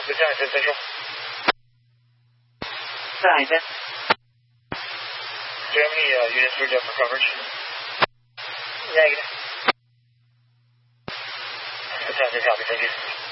Lieutenant, Central. Sergeant. Do you have any units moved up for coverage? Negative. Lieutenant, copy, thank you.